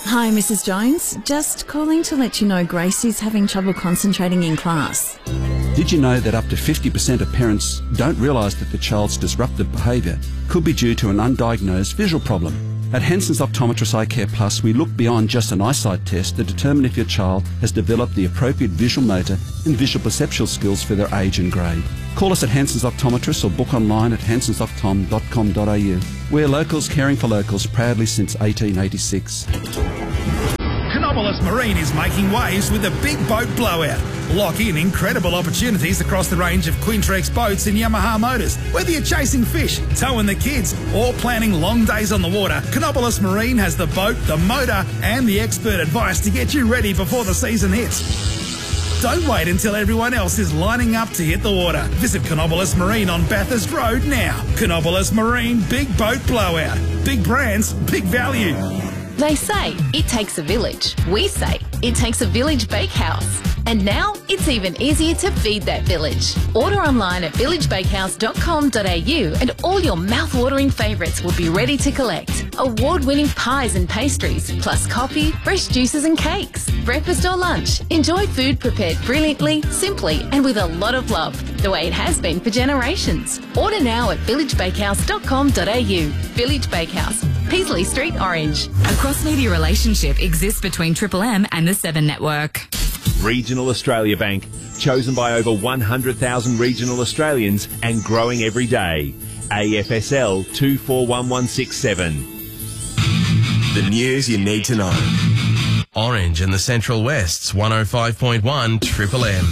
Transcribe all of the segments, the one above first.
Hi, Mrs. Jones. Just calling to let you know Gracie's having trouble concentrating in class. Did you know that up to 50% of parents don't realise that the child's disruptive behaviour could be due to an undiagnosed visual problem? At Henson's Optometrist Eye Care Plus, we look beyond just an eyesight test to determine if your child has developed the appropriate visual motor and visual perceptual skills for their age and grade. Call us at Henson's Optometrist or book online at hensonsoptom.com.au. We're locals caring for locals proudly since 1886. Canobolas Marine is making waves with a big boat blowout. Lock in incredible opportunities across the range of Quintrex boats and Yamaha motors. Whether you're chasing fish, towing the kids, or planning long days on the water, Canobolas Marine has the boat, the motor, and the expert advice to get you ready before the season hits. Don't wait until everyone else is lining up to hit the water. Visit Canobolas Marine on Bathurst Road now. Canobolas Marine Big Boat Blowout. Big brands, big value. They say it takes a village. We say it takes a village bakehouse. And now it's even easier to feed that village. Order online at villagebakehouse.com.au and all your mouth-watering favourites will be ready to collect. Award-winning pies and pastries, plus coffee, fresh juices and cakes. Breakfast or lunch. Enjoy food prepared brilliantly, simply and with a lot of love, the way it has been for generations. Order now at villagebakehouse.com.au. Village Bakehouse, Peasley Street, Orange. A cross-media relationship exists between Triple M and the 7 Network. Regional Australia Bank, chosen by over 100,000 regional Australians and growing every day. AFSL 241167. The news you need to know. Orange and the Central West's 105.1 Triple M.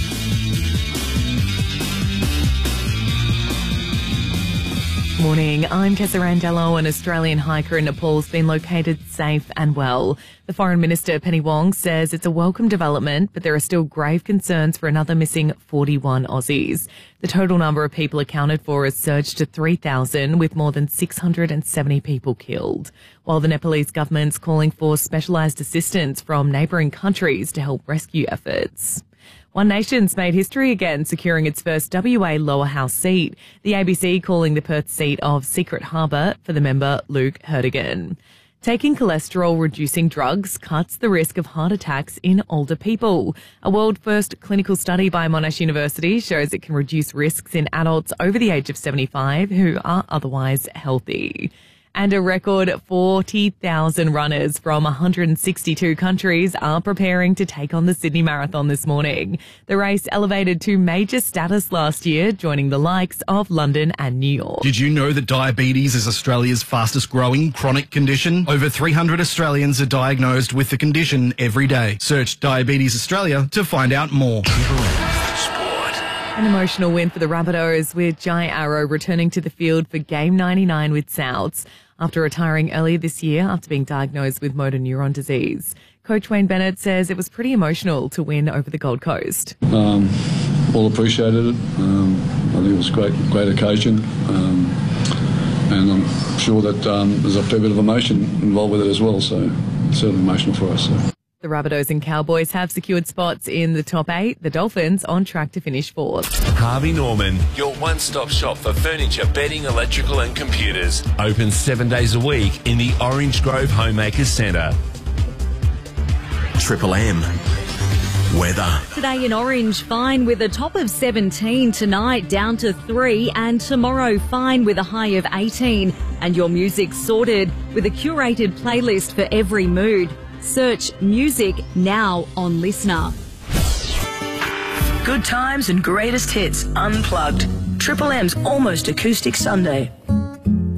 Morning, I'm Tessa Randello. An Australian hiker in Nepal has been located safe and well. The Foreign Minister, Penny Wong, says it's a welcome development, but there are still grave concerns for another missing 41 Aussies. The total number of people accounted for has surged to 3,000, with more than 670 people killed. While the Nepalese government's calling for specialised assistance from neighbouring countries to help rescue efforts. One Nation's made history again, securing its first WA lower house seat, the ABC calling the Perth seat of Secret Harbour for the member Luke Herdigan. Taking cholesterol-reducing drugs cuts the risk of heart attacks in older people. A world-first clinical study by Monash University shows it can reduce risks in adults over the age of 75 who are otherwise healthy. And a record 40,000 runners from 162 countries are preparing to take on the Sydney Marathon this morning. The race elevated to major status last year, joining the likes of London and New York. Did you know that diabetes is Australia's fastest growing chronic condition? Over 300 Australians are diagnosed with the condition every day. Search Diabetes Australia to find out more. An emotional win for the Rabbitohs, with Jai Arrow returning to the field for Game 99 with Souths after retiring earlier this year after being diagnosed with motor neuron disease. Coach Wayne Bennett says it was pretty emotional to win over the Gold Coast. All appreciated it. I think it was a great occasion. And I'm sure that there's a fair bit of emotion involved with it as well, so it's certainly emotional for us. So. The Rabbitohs and Cowboys have secured spots in the top 8. The Dolphins on track to finish 4th. Harvey Norman, your one-stop shop for furniture, bedding, electrical and computers. Open 7 days a week in the Orange Grove Homemakers Centre. Triple M. Weather. Today in Orange, fine with a top of 17. Tonight, down to 3. And tomorrow, fine with a high of 18. And your music sorted with a curated playlist for every mood. Search music now on Listener. Good times and greatest hits unplugged. Triple M's Almost Acoustic Sunday.